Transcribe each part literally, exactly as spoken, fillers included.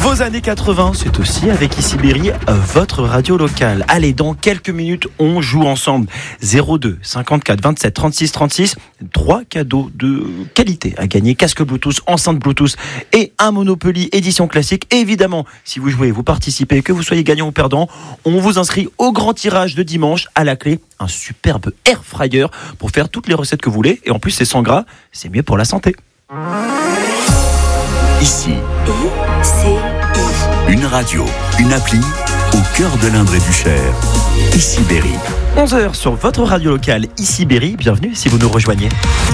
Vos années quatre-vingts, c'est aussi avec Ici Berry, votre radio locale. Allez, dans quelques minutes, on joue ensemble. zéro deux cinquante-quatre vingt-sept trente-six trente-six. Trois cadeaux de qualité à gagner. Casque Bluetooth, enceinte Bluetooth et un Monopoly édition classique. Et évidemment, si vous jouez, vous participez, que vous soyez gagnant ou perdant, on vous inscrit au grand tirage de dimanche. À la clé, un superbe air fryer pour faire toutes les recettes que vous voulez. Et en plus, c'est sans gras, c'est mieux pour la santé. Ici, I C I. une radio, une appli au cœur de l'Indre et du Cher. Ici Berry. onze heures sur votre radio locale, Ici Berry. Bienvenue si vous nous rejoignez.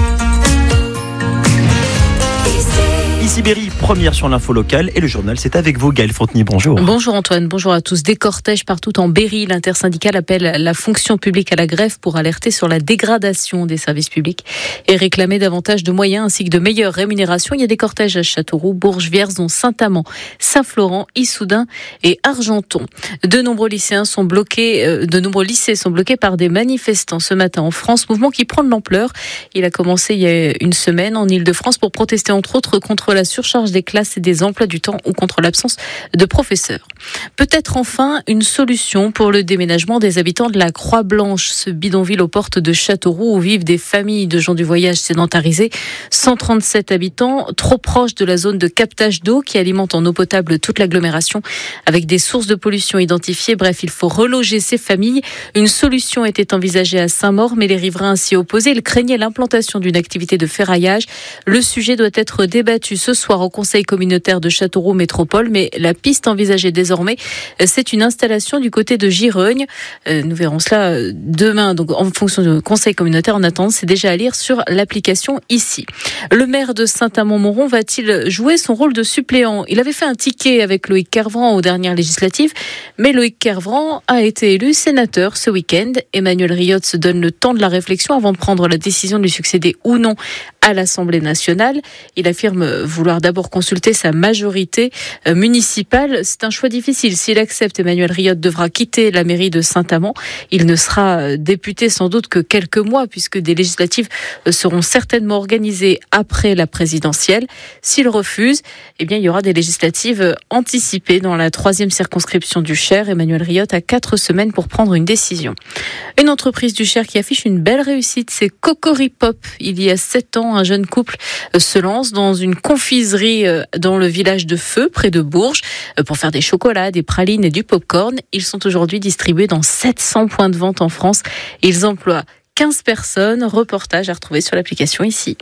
Ici Berry, première sur l'info locale et le journal, c'est avec vous, Gaëlle Fontenay. Bonjour. Bonjour Antoine, bonjour à tous. Des cortèges partout en Berry. L'intersyndicale appelle la fonction publique à la grève pour alerter sur la dégradation des services publics et réclamer davantage de moyens ainsi que de meilleures rémunérations. Il y a des cortèges à Châteauroux, Bourges, Vierzon, Saint-Amand, Saint-Florent, Issoudun et Argenton. De nombreux lycéens sont bloqués, euh, de nombreux lycées sont bloqués par des manifestants ce matin en France. Mouvement qui prend de l'ampleur. Il a commencé il y a une semaine en Île-de-France pour protester entre autres contre la surcharge des classes et des emplois du temps ou contre l'absence de professeurs. Peut-être enfin une solution pour le déménagement des habitants de la Croix-Blanche, ce bidonville aux portes de Châteauroux où vivent des familles de gens du voyage sédentarisés. cent trente-sept habitants, trop proches de la zone de captage d'eau qui alimente en eau potable toute l'agglomération avec des sources de pollution identifiées. Bref, il faut reloger ces familles. Une solution était envisagée à Saint-Maur, mais les riverains s'y opposaient. Ils craignaient l'implantation d'une activité de ferraillage. Le sujet doit être débattu ce soir au conseil communautaire de Châteauroux Métropole, mais la piste envisagée désormais, c'est une installation du côté de Girogne. Nous verrons cela demain, donc en fonction du conseil communautaire. En attendant, c'est déjà à lire sur l'application Ici. Le maire de Saint-Amand-Montrond va-t-il jouer son rôle de suppléant ? Il avait fait un ticket avec Loïc Kervran aux dernières législatives, mais Loïc Kervran a été élu sénateur ce week-end. Emmanuel Riotte se donne le temps de la réflexion avant de prendre la décision de lui succéder ou non à l'Assemblée nationale. Il affirme vouloir d'abord consulter sa majorité municipale. C'est un choix difficile. S'il accepte, Emmanuel Riotte devra quitter la mairie de Saint-Amand. Il ne sera député sans doute que quelques mois puisque des législatives seront certainement organisées après la présidentielle. S'il refuse, eh bien, il y aura des législatives anticipées dans la troisième circonscription du Cher. Emmanuel Riotte a quatre semaines pour prendre une décision. Une entreprise du Cher qui affiche une belle réussite, c'est Cocoripop. Il y a sept ans, un jeune couple se lance dans une confiserie dans le village de Feu, près de Bourges, pour faire des chocolats, des pralines et du popcorn. Ils sont aujourd'hui distribués dans sept cents points de vente en France. Ils emploient quinze personnes. Reportage à retrouver sur l'application Ici.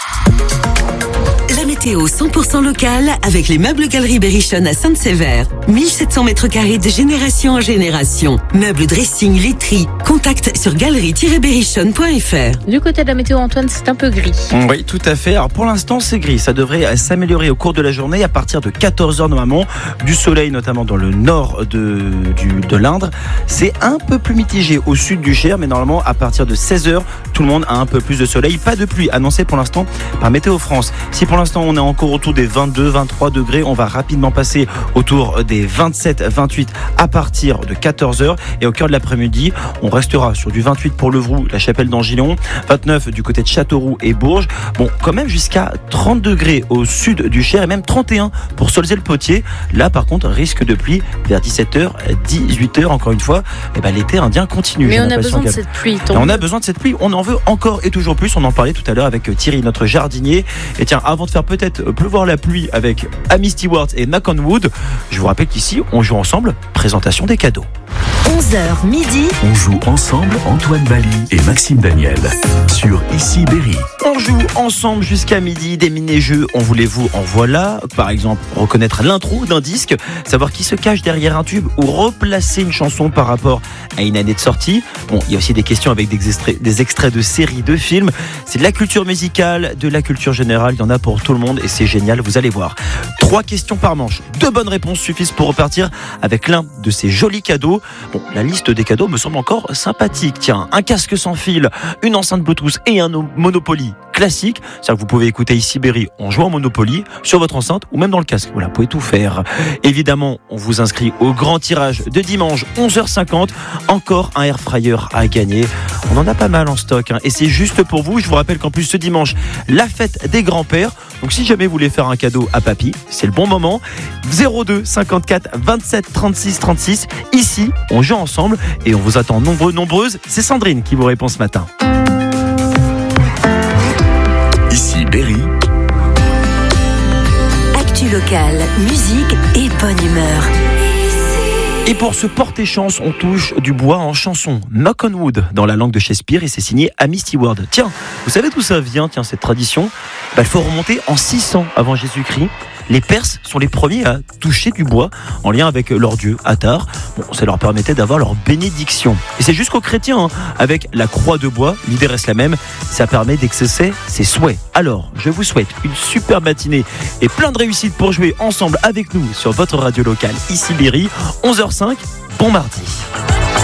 La météo cent pour cent locale avec les meubles Galerie Berrichon à Sainte-Sévère. mille sept cents mètres carrés de génération en génération. Meubles, dressing, literie. Contact sur galerie tiret berrichon point f r. Du côté de la météo, Antoine, c'est un peu gris. Oui, tout à fait. Alors pour l'instant, c'est gris. Ça devrait s'améliorer au cours de la journée à partir de quatorze heures normalement. Du soleil, notamment dans le nord de, du, de l'Indre. C'est un peu plus mitigé au sud du Cher, mais normalement, à partir de seize heures, tout le monde a un peu plus de soleil. Pas de pluie annoncée pour l'instant par Météo France. Si pour l'instant, on est encore autour des vingt-deux vingt-trois degrés, on va rapidement passer autour des vingt-sept vingt-huit à partir de quatorze heures. Et au cœur de l'après-midi, on restera sur du vingt-huit pour Levroux, la Chapelle d'Angillon, vingt-neuf du côté de Châteauroux et Bourges. Bon, quand même jusqu'à trente degrés au sud du Cher et même trente et un pour Saulzay-le-Potier. Là, par contre, risque de pluie vers dix-sept heures, dix-huit heures. Encore une fois, eh ben, l'été indien continue. Mais on a besoin de cette pluie. Et on a besoin de cette pluie. On en veut encore et toujours plus. On en parlait tout à l'heure avec Thierry, notre jardinier. Et tiens, avant de faire peut-être pleuvoir la pluie avec Amy Stewart et Knock on Wood, je vous rappelle qu'ici, on joue ensemble. Présentation des cadeaux. onze heures midi. On joue ensemble Antoine Bali et Maxime Daniel sur Ici Berry. On joue ensemble jusqu'à midi des mini-jeux. On voulait vous en voilà. Par exemple, reconnaître l'intro d'un disque, savoir qui se cache derrière un tube ou replacer une chanson par rapport à une année de sortie. Bon, il y a aussi des questions avec des extraits, des extraits de séries, de films. C'est de la culture musicale, de la culture générale. Il y en a pour tout le monde et c'est génial, vous allez voir. Trois questions par manche. Deux bonnes réponses suffisent pour repartir avec l'un de ces jolis cadeaux. Bon, la liste des cadeaux me semble encore sympathique. Tiens, un casque sans fil, une enceinte Bluetooth et un Monopoly classique. C'est-à-dire que vous pouvez écouter ici Berry en jouant au Monopoly, sur votre enceinte ou même dans le casque. Voilà, vous pouvez tout faire. Évidemment, on vous inscrit au grand tirage de dimanche onze heures cinquante. Encore un air fryer à gagner. On en a pas mal en stock, hein. Et c'est juste pour vous. Je vous rappelle qu'en plus ce dimanche, la fête des grands-pères. Donc si jamais vous voulez faire un cadeau à papy, c'est le bon moment. zéro deux cinquante-quatre vingt-sept trente-six trente-six. Ici, on joue ensemble et on vous attend nombreux, nombreuses. C'est Sandrine qui vous répond ce matin. Ici Berry. Actu locale, musique et bonne humeur. Et pour se porter chance, on touche du bois en chanson. Knock on wood, dans la langue de Shakespeare, et c'est signé Amy Stewart. Tiens, vous savez d'où ça vient, tiens, cette tradition ? Bah, il faut remonter en six cents avant Jésus-Christ. Les Perses sont les premiers à toucher du bois en lien avec leur dieu Attar. Bon, ça leur permettait d'avoir leur bénédiction. Et c'est jusqu'aux chrétiens, hein, avec la croix de bois, l'idée reste la même, ça permet d'exaucer ses souhaits. Alors, je vous souhaite une super matinée et plein de réussite pour jouer ensemble avec nous sur votre radio locale, ici Berry, onze heures cinq, bon mardi.